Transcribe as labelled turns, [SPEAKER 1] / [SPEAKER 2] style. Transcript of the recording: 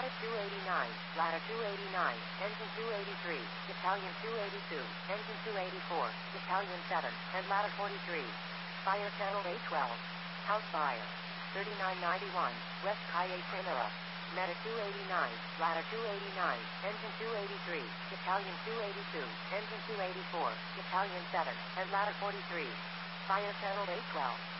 [SPEAKER 1] Medic 289, Ladder 289, Engine 283, Battalion 282, Engine 284, Battalion 7, and Ladder 43. Fire Channel A12. House Fire. 3991, West Calle Primera. Medic 289, Ladder 289, Engine 283, Battalion 282, Engine 284, Battalion 7, and Ladder 43. Fire Channel A12.